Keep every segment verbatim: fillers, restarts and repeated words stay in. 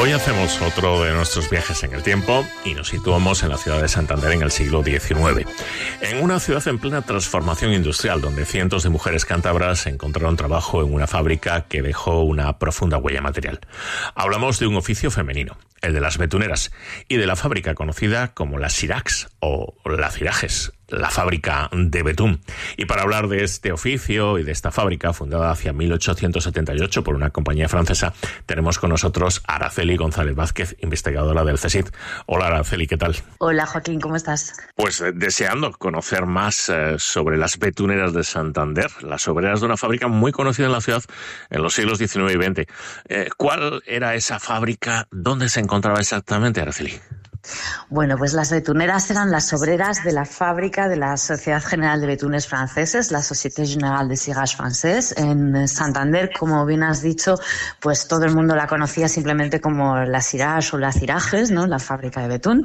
Hoy hacemos otro de nuestros viajes en el tiempo y nos situamos en la ciudad de Santander en el siglo diecinueve. En una ciudad en plena transformación industrial, donde cientos de mujeres cántabras encontraron trabajo en una fábrica que dejó una profunda huella material. Hablamos de un oficio femenino, el de las betuneras, y de la fábrica conocida como la Sirax o la Cirages, la fábrica de betún. Y para hablar de este oficio y de esta fábrica, fundada hacia mil ochocientos setenta y ocho por una compañía francesa, tenemos con nosotros a Araceli González Vázquez, investigadora del C S I C. Hola Araceli, ¿qué tal? Hola Joaquín, ¿cómo estás? Pues eh, deseando conocer más eh, sobre las betuneras de Santander, las obreras de una fábrica muy conocida en la ciudad en los siglos diecinueve y veinte. Eh, ¿Cuál era esa fábrica? ¿Dónde se encontraba exactamente, Araceli? Bueno, pues las betuneras eran las obreras de la fábrica de la Sociedad General de Betunes Franceses, la Société Générale de Cirage Français, en Santander. Como bien has dicho, pues todo el mundo la conocía simplemente como la Sirax o la Cirages, ¿no? La fábrica de betún.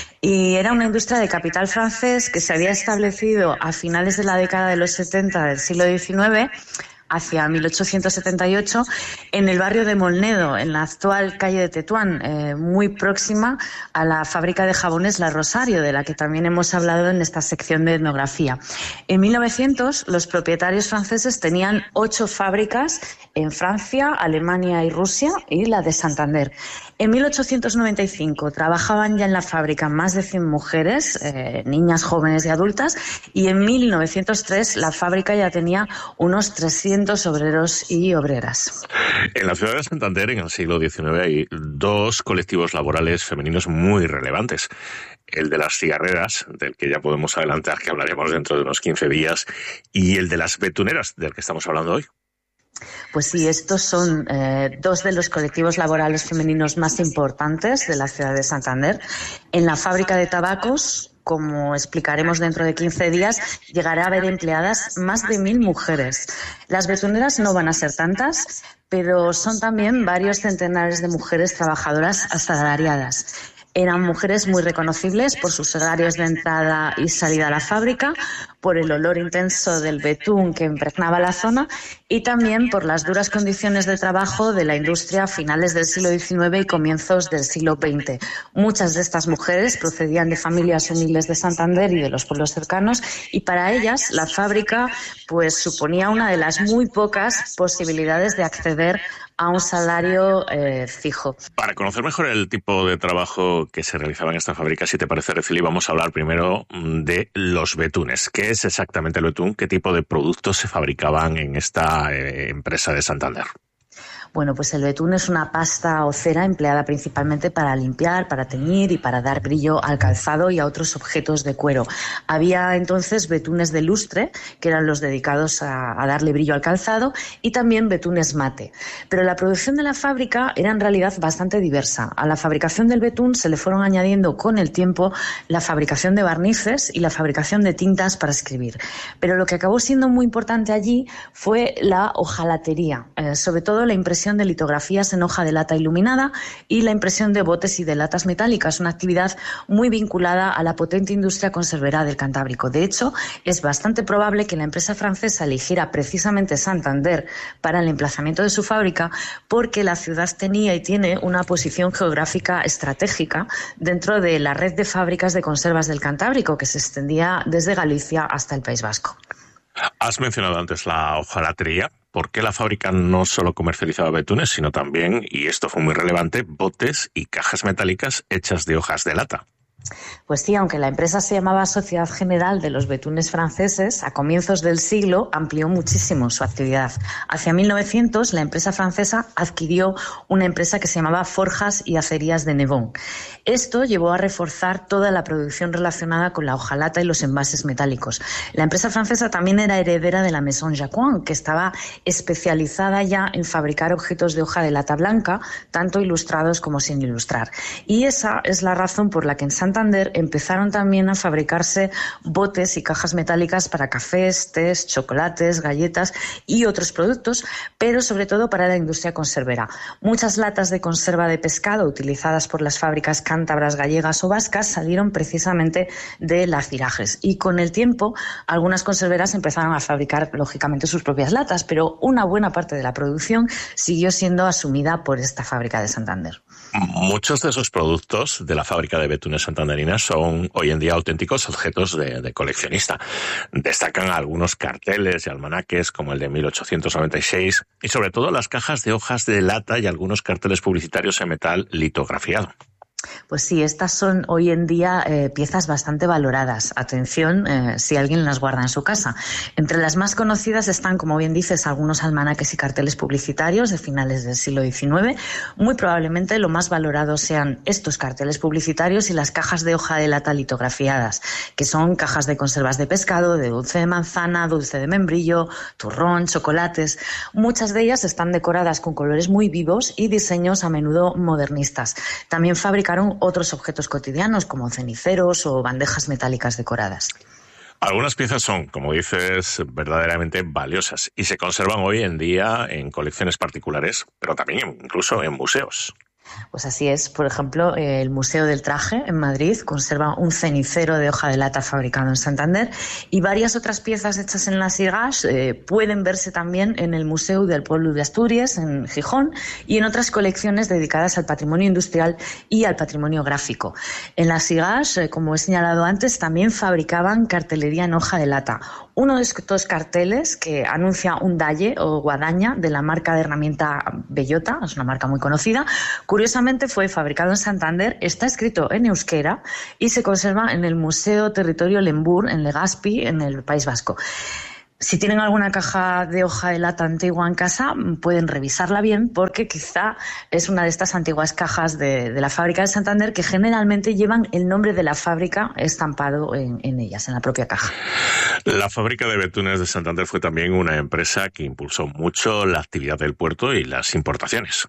Y era una industria de capital francés que se había establecido a finales de la década de los setenta del siglo diecinueve, hacia mil ochocientos setenta y ocho, en el barrio de Molnedo, en la actual calle de Tetuán, eh, muy próxima a la fábrica de jabones La Rosario, de la que también hemos hablado en esta sección de etnografía. En mil novecientos, los propietarios franceses tenían ocho fábricas en Francia, Alemania y Rusia, y la de Santander. En mil ochocientos noventa y cinco trabajaban ya en la fábrica más de cien mujeres, eh, niñas, jóvenes y adultas, y en mil novecientos tres la fábrica ya tenía unos trescientos obreros y obreras. En la ciudad de Santander, en el siglo diecinueve, hay dos colectivos laborales femeninos muy relevantes. El de las cigarreras, del que ya podemos adelantar que hablaremos dentro de unos quince días, y el de las betuneras, del que estamos hablando hoy. Pues sí, estos son eh, dos de los colectivos laborales femeninos más importantes de la ciudad de Santander. En la fábrica de tabacos, como explicaremos dentro de quince días, llegará a haber empleadas más de mil mujeres. Las betuneras no van a ser tantas, pero son también varios centenares de mujeres trabajadoras asalariadas. Eran mujeres muy reconocibles por sus horarios de entrada y salida a la fábrica, por el olor intenso del betún que impregnaba la zona y también por las duras condiciones de trabajo de la industria a finales del siglo diecinueve y comienzos del siglo veinte. Muchas de estas mujeres procedían de familias humildes de Santander y de los pueblos cercanos, y para ellas la fábrica pues suponía una de las muy pocas posibilidades de acceder a un salario eh, fijo. Para conocer mejor el tipo de trabajo que se realizaba en esta fábrica, si te parece, Araceli, vamos a hablar primero de los betunes. ¿Qué es exactamente el betún? ¿Qué tipo de productos se fabricaban en esta eh, empresa de Santander? Bueno, pues el betún es una pasta o cera empleada principalmente para limpiar, para teñir y para dar brillo al calzado y a otros objetos de cuero. Había entonces betunes de lustre, que eran los dedicados a, a darle brillo al calzado, y también betunes mate. Pero la producción de la fábrica era en realidad bastante diversa. A la fabricación del betún se le fueron añadiendo con el tiempo la fabricación de barnices y la fabricación de tintas para escribir. Pero lo que acabó siendo muy importante allí fue la hojalatería, eh, sobre todo la impresión de litografías en hoja de lata iluminada y la impresión de botes y de latas metálicas, una actividad muy vinculada a la potente industria conservera del Cantábrico. De hecho, es bastante probable que la empresa francesa eligiera precisamente Santander para el emplazamiento de su fábrica, porque la ciudad tenía y tiene una posición geográfica estratégica dentro de la red de fábricas de conservas del Cantábrico, que se extendía desde Galicia hasta el País Vasco. Has mencionado antes la hojalatería. ¿Por qué la fábrica no solo comercializaba betunes, sino también, y esto fue muy relevante, botes y cajas metálicas hechas de hojas de lata? Pues sí, aunque la empresa se llamaba Sociedad General de los Betunes Franceses, a comienzos del siglo amplió muchísimo su actividad. Hacia mil novecientos, la empresa francesa adquirió una empresa que se llamaba Forjas y Acerías de Nevon. Esto llevó a reforzar toda la producción relacionada con la hojalata y los envases metálicos. La empresa francesa también era heredera de la Maison Jacquin, que estaba especializada ya en fabricar objetos de hoja de lata blanca, tanto ilustrados como sin ilustrar. Y esa es la razón por la que en Santa Santander empezaron también a fabricarse botes y cajas metálicas para cafés, tés, chocolates, galletas y otros productos, pero sobre todo para la industria conservera. Muchas latas de conserva de pescado utilizadas por las fábricas cántabras, gallegas o vascas salieron precisamente de las Cirages, y con el tiempo algunas conserveras empezaron a fabricar lógicamente sus propias latas, pero una buena parte de la producción siguió siendo asumida por esta fábrica de Santander. Muchos de esos productos de la fábrica de Betunes Santanderina son hoy en día auténticos objetos de, de coleccionista. Destacan algunos carteles y almanaques como el de mil ochocientos noventa y seis y sobre todo las cajas de hojas de lata y algunos carteles publicitarios en metal litografiado. Pues sí, estas son hoy en día eh, piezas bastante valoradas. Atención, eh, si alguien las guarda en su casa. Entre las más conocidas están, como bien dices, algunos almanaques y carteles publicitarios de finales del siglo diecinueve. Muy probablemente lo más valorado sean estos carteles publicitarios y las cajas de hoja de lata litografiadas, que son cajas de conservas de pescado, de dulce de manzana, dulce de membrillo, turrón, chocolates. Muchas de ellas están decoradas con colores muy vivos y diseños a menudo modernistas. También fabrican otros objetos cotidianos como ceniceros o bandejas metálicas decoradas. Algunas piezas son, como dices, verdaderamente valiosas y se conservan hoy en día en colecciones particulares, pero también incluso en museos. Pues así es. Por ejemplo, el Museo del Traje en Madrid conserva un cenicero de hoja de lata fabricado en Santander, y varias otras piezas hechas en las Cirages eh, pueden verse también en el Museo del Pueblo de Asturias en Gijón y en otras colecciones dedicadas al patrimonio industrial y al patrimonio gráfico. En las Cirages, eh, como he señalado antes, también fabricaban cartelería en hoja de lata. Uno de estos carteles, que anuncia un dalle o guadaña de la marca de herramienta Bellota, es una marca muy conocida, curiosamente fue fabricado en Santander, está escrito en euskera y se conserva en el Museo Territorio Lemburg, en Legazpi, en el País Vasco. Si tienen alguna caja de hoja de lata antigua en casa, pueden revisarla bien, porque quizá es una de estas antiguas cajas de, de la fábrica de Santander que generalmente llevan el nombre de la fábrica estampado en, en ellas, en la propia caja. La fábrica de Betunes de Santander fue también una empresa que impulsó mucho la actividad del puerto y las importaciones.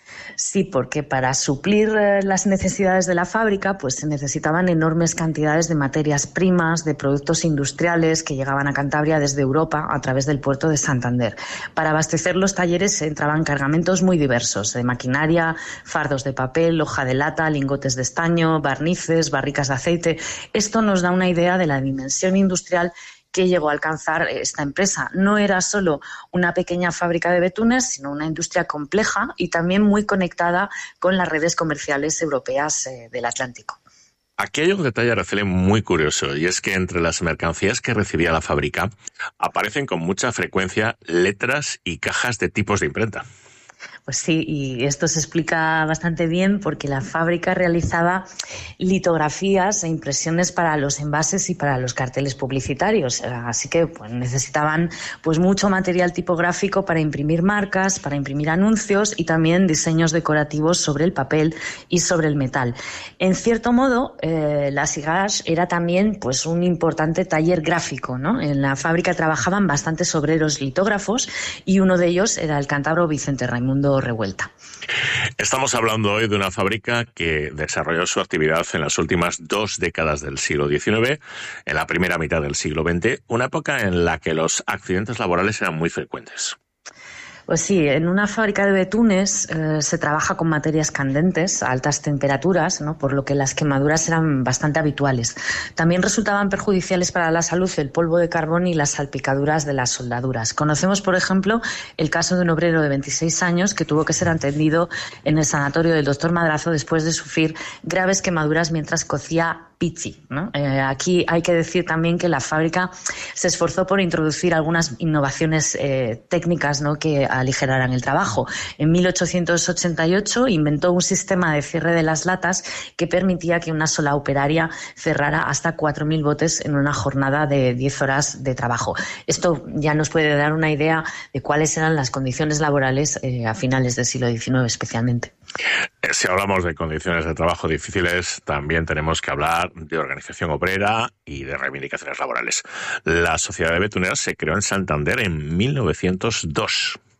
Sí, porque para suplir las necesidades de la fábrica, pues se necesitaban enormes cantidades de materias primas, de productos industriales que llegaban a Cantabria desde Europa a través del puerto de Santander. Para abastecer los talleres entraban cargamentos muy diversos, de maquinaria, fardos de papel, hoja de lata, lingotes de estaño, barnices, barricas de aceite. Esto nos da una idea de la dimensión industrial que llegó a alcanzar esta empresa. No era solo una pequeña fábrica de betunes, sino una industria compleja y también muy conectada con las redes comerciales europeas eh, del Atlántico. Aquí hay un detalle, Araceli, muy curioso, y es que entre las mercancías que recibía la fábrica aparecen con mucha frecuencia letras y cajas de tipos de imprenta. Pues sí, y esto se explica bastante bien porque la fábrica realizaba litografías e impresiones para los envases y para los carteles publicitarios. Así que pues, necesitaban pues, mucho material tipográfico para imprimir marcas, para imprimir anuncios y también diseños decorativos sobre el papel y sobre el metal. En cierto modo, eh, la Cirages era también pues, un importante taller gráfico, ¿no? En la fábrica trabajaban bastantes obreros litógrafos y uno de ellos era el cántabro Vicente Raimundo Revuelta. Estamos hablando hoy de una fábrica que desarrolló su actividad en las últimas dos décadas del siglo diecinueve, en la primera mitad del siglo veinte, una época en la que los accidentes laborales eran muy frecuentes. Pues sí, en una fábrica de betunes eh, se trabaja con materias candentes a altas temperaturas, ¿no? Por lo que las quemaduras eran bastante habituales. También resultaban perjudiciales para la salud el polvo de carbón y las salpicaduras de las soldaduras. Conocemos, por ejemplo, el caso de un obrero de veintiséis años que tuvo que ser atendido en el sanatorio del doctor Madrazo después de sufrir graves quemaduras mientras cocía Pizzi, ¿no? Eh, aquí hay que decir también que la fábrica se esforzó por introducir algunas innovaciones eh, técnicas, ¿no? que aligeraran el trabajo. En mil ochocientos ochenta y ocho inventó un sistema de cierre de las latas que permitía que una sola operaria cerrara hasta cuatro mil botes en una jornada de diez horas de trabajo. Esto ya nos puede dar una idea de cuáles eran las condiciones laborales eh, a finales del siglo diecinueve especialmente. Si hablamos de condiciones de trabajo difíciles, también tenemos que hablar de organización obrera y de reivindicaciones laborales. La Sociedad de Betuneras se creó en Santander en mil novecientos dos.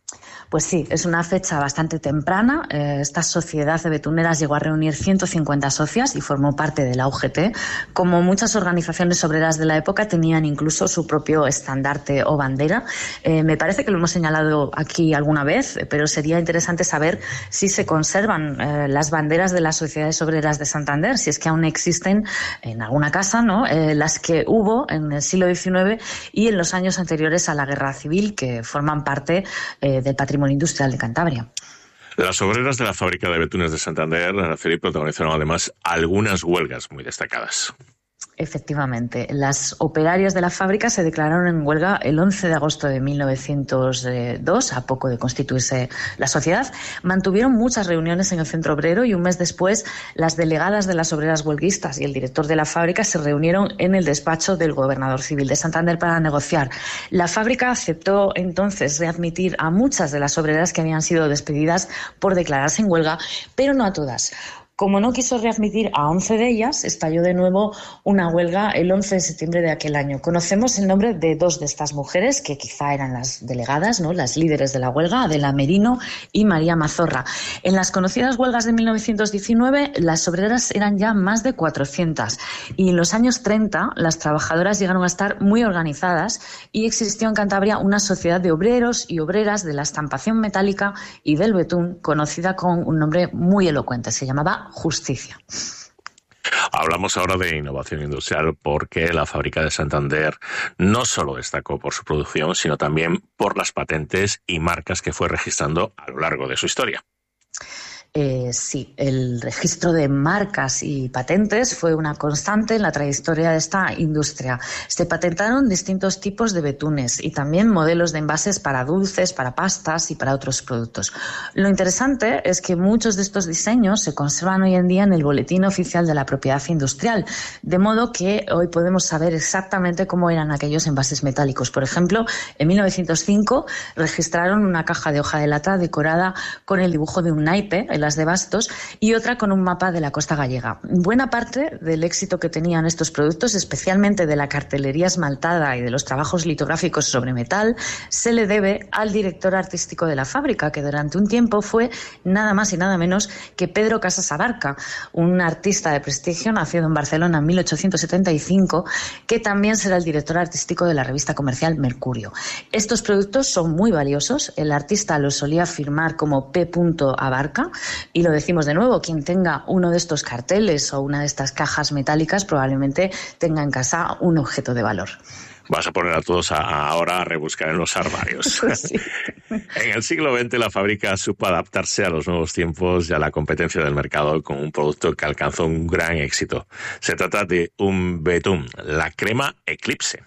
Pues sí, es una fecha bastante temprana. Eh, esta sociedad de betuneras llegó a reunir ciento cincuenta socias y formó parte de la U G T. Como muchas organizaciones obreras de la época, tenían incluso su propio estandarte o bandera. Eh, me parece que lo hemos señalado aquí alguna vez, pero sería interesante saber si se conservan eh, las banderas de las sociedades obreras de Santander, si es que aún existen en alguna casa, ¿no? Eh, las que hubo en el siglo diecinueve y en los años anteriores a la Guerra Civil, que forman parte eh, del patrimonio industrial de Cantabria. Las obreras de la fábrica de betunes de Santander, Araceli, protagonizaron además algunas huelgas muy destacadas. Efectivamente, las operarias de la fábrica se declararon en huelga el once de agosto de mil novecientos dos, a poco de constituirse la sociedad. Mantuvieron muchas reuniones en el centro obrero y un mes después las delegadas de las obreras huelguistas y el director de la fábrica se reunieron en el despacho del gobernador civil de Santander para negociar. La fábrica aceptó entonces readmitir a muchas de las obreras que habían sido despedidas por declararse en huelga, pero no a todas. Como no quiso readmitir a once de ellas, estalló de nuevo una huelga el once de septiembre de aquel año. Conocemos el nombre de dos de estas mujeres, que quizá eran las delegadas, ¿no?, las líderes de la huelga, Adela Merino y María Mazorra. En las conocidas huelgas de mil novecientos diecinueve, las obreras eran ya más de cuatrocientas. Y en los años treinta, las trabajadoras llegaron a estar muy organizadas y existió en Cantabria una sociedad de obreros y obreras de la estampación metálica y del betún, conocida con un nombre muy elocuente. Se llamaba Justicia. Hablamos ahora de innovación industrial porque la fábrica de Santander no solo destacó por su producción, sino también por las patentes y marcas que fue registrando a lo largo de su historia. Eh, sí, el registro de marcas y patentes fue una constante en la trayectoria de esta industria. Se patentaron distintos tipos de betunes y también modelos de envases para dulces, para pastas y para otros productos. Lo interesante es que muchos de estos diseños se conservan hoy en día en el Boletín Oficial de la Propiedad Industrial, de modo que hoy podemos saber exactamente cómo eran aquellos envases metálicos. Por ejemplo, en mil novecientos cinco registraron una caja de hoja de lata decorada con el dibujo de un naipe, las de bastos, y otra con un mapa de la costa gallega. Buena parte del éxito que tenían estos productos, especialmente de la cartelería esmaltada y de los trabajos litográficos sobre metal, se le debe al director artístico de la fábrica, que durante un tiempo fue nada más y nada menos que Pedro Casas Abarca, un artista de prestigio nacido en Barcelona en mil ochocientos setenta y cinco, que también será el director artístico de la revista comercial Mercurio. Estos productos son muy valiosos. El artista los solía firmar como P. Abarca. Y lo decimos de nuevo, quien tenga uno de estos carteles o una de estas cajas metálicas probablemente tenga en casa un objeto de valor. Vas a poner a todos a, a ahora a rebuscar en los armarios. Sí. En el siglo veinte la fábrica supo adaptarse a los nuevos tiempos y a la competencia del mercado con un producto que alcanzó un gran éxito. Se trata de un betún, la crema Eclipse.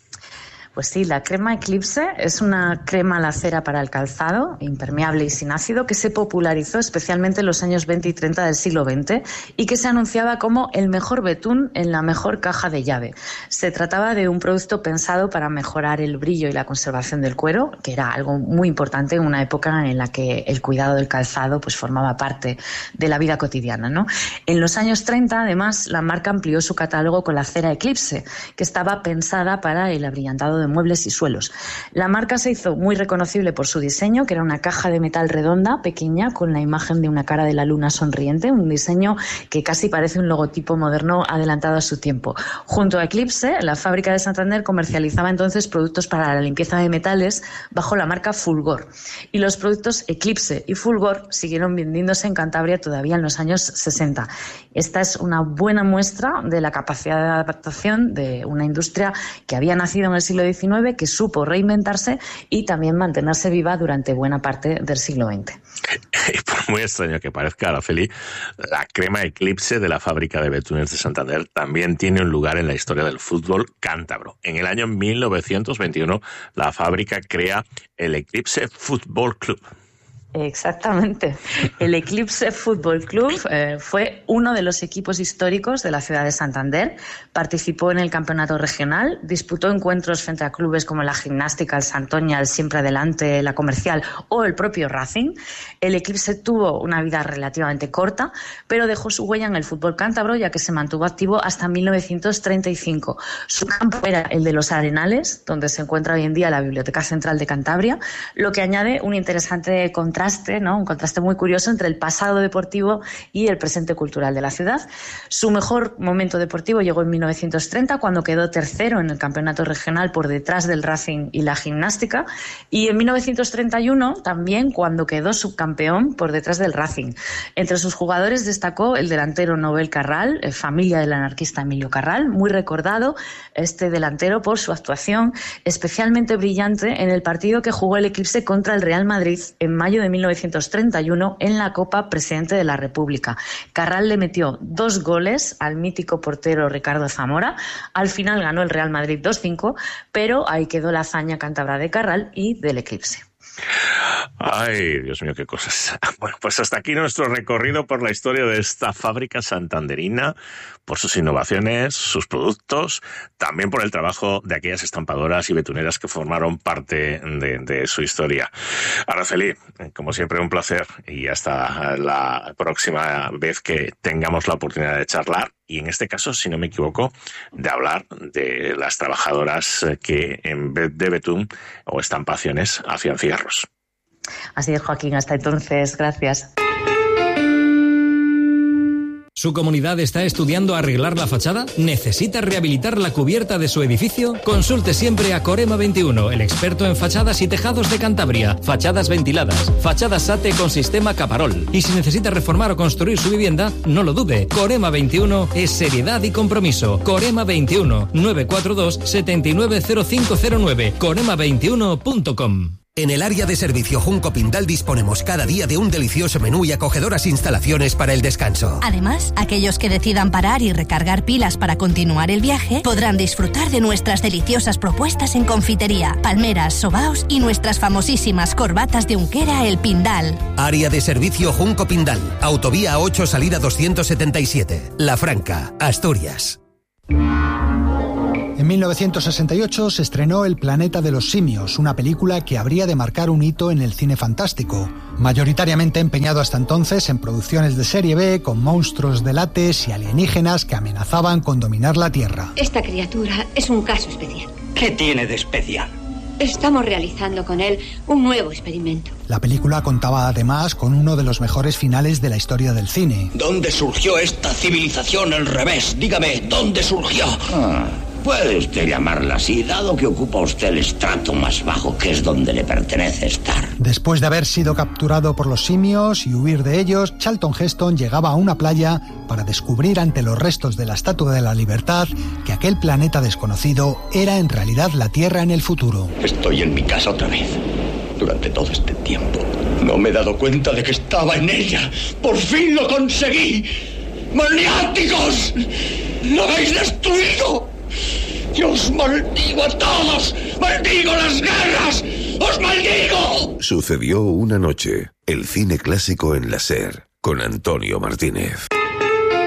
Pues sí, la crema Eclipse es una crema lacera para el calzado, impermeable y sin ácido, que se popularizó especialmente en los años veinte y treinta del siglo veinte y que se anunciaba como el mejor betún en la mejor caja de llave. Se trataba de un producto pensado para mejorar el brillo y la conservación del cuero, que era algo muy importante en una época en la que el cuidado del calzado pues formaba parte de la vida cotidiana, ¿no? En los años treinta, además, la marca amplió su catálogo con la cera Eclipse, que estaba pensada para el abrillantado de muebles y suelos. La marca se hizo muy reconocible por su diseño, que era una caja de metal redonda, pequeña, con la imagen de una cara de la luna sonriente, un diseño que casi parece un logotipo moderno adelantado a su tiempo. Junto a Eclipse, la fábrica de Santander comercializaba entonces productos para la limpieza de metales bajo la marca Fulgor. Y los productos Eclipse y Fulgor siguieron vendiéndose en Cantabria todavía en los años sesenta. Esta es una buena muestra de la capacidad de adaptación de una industria que había nacido en el siglo diecinueve, que supo reinventarse y también mantenerse viva durante buena parte del siglo veinte. Y por muy extraño que parezca, Araceli, la crema Eclipse de la fábrica de betunes de Santander también tiene un lugar en la historia del fútbol cántabro. En el año mil novecientos veintiuno, la fábrica crea el Eclipse Fútbol Club. Exactamente. El Eclipse Fútbol Club eh, fue uno de los equipos históricos de la ciudad de Santander. Participó en el campeonato regional, disputó encuentros frente a clubes como la Gimnástica, el Santoña, el Siempre Adelante, la Comercial o el propio Racing. El Eclipse tuvo una vida relativamente corta, pero dejó su huella en el fútbol cántabro, ya que se mantuvo activo hasta mil novecientos treinta y cinco. Su campo era el de los Arenales, donde se encuentra hoy en día la Biblioteca Central de Cantabria, lo que añade un interesante contraste Contraste, ¿no? Un contraste muy curioso entre el pasado deportivo y el presente cultural de la ciudad. Su mejor momento deportivo llegó en mil novecientos treinta, cuando quedó tercero en el campeonato regional por detrás del Racing y la Gimnástica, y en mil novecientos treinta y uno también, cuando quedó subcampeón por detrás del Racing. Entre sus jugadores destacó el delantero Nobel Carral, familia del anarquista Emilio Carral, muy recordado este delantero por su actuación especialmente brillante en el partido que jugó el Eclipse contra el Real Madrid en mayo de mil novecientos treinta y uno en la Copa Presidente de la República. Carral le metió dos goles al mítico portero Ricardo Zamora. Al final ganó el Real Madrid dos cinco, pero ahí quedó la hazaña cántabra de Carral y del Eclipse. Ay, Dios mío, qué cosas. Bueno, pues hasta aquí nuestro recorrido por la historia de esta fábrica santanderina, por sus innovaciones, sus productos, también por el trabajo de aquellas estampadoras y betuneras que formaron parte de, de su historia. Araceli, como siempre, un placer, y hasta la próxima vez que tengamos la oportunidad de charlar, y en este caso, si no me equivoco, de hablar de las trabajadoras que en vez de betún o estampaciones hacían cigarros. Así es, Joaquín. Hasta entonces, gracias. ¿Su comunidad está estudiando arreglar la fachada? ¿Necesita rehabilitar la cubierta de su edificio? Consulte siempre a Corema veintiuno, el experto en fachadas y tejados de Cantabria. Fachadas ventiladas, fachadas S A T E con sistema Caparol. Y si necesita reformar o construir su vivienda, no lo dude. Corema veintiuno es seriedad y compromiso. Corema veintiuno, nueve cuatro dos, siete nueve cero cinco cero nueve. corema veintiuno punto com. En el área de servicio Junco Pindal disponemos cada día de un delicioso menú y acogedoras instalaciones para el descanso. Además, aquellos que decidan parar y recargar pilas para continuar el viaje podrán disfrutar de nuestras deliciosas propuestas en confitería, palmeras, sobaos y nuestras famosísimas corbatas de Unquera El Pindal. Área de servicio Junco Pindal, autovía ocho, salida doscientos setenta y siete, La Franca, Asturias. En mil novecientos sesenta y ocho se estrenó El planeta de los simios, una película que habría de marcar un hito en el cine fantástico, mayoritariamente empeñado hasta entonces en producciones de serie B con monstruos de látex y alienígenas que amenazaban con dominar la Tierra. Esta criatura es un caso especial. ¿Qué tiene de especial? Estamos realizando con él un nuevo experimento. La película contaba además con uno de los mejores finales de la historia del cine. ¿Dónde surgió esta civilización al revés? Dígame, ¿dónde surgió? Ah, puede usted llamarla así, dado que ocupa usted el estrato más bajo, que es donde le pertenece estar. Después de haber sido capturado por los simios y huir de ellos, Charlton Heston llegaba a una playa para descubrir ante los restos de la Estatua de la Libertad que aquel planeta desconocido era en realidad la Tierra en el futuro. Estoy en mi casa otra vez. Durante todo este tiempo no me he dado cuenta de que estaba en ella. ¡Por fin lo conseguí! ¡Maniáticos! ¡Lo habéis destruido! ¡Yo os maldigo a todos! ¡Maldigo las guerras! ¡Os maldigo! Sucedió una noche. El cine clásico en la SER, con Antonio Martínez.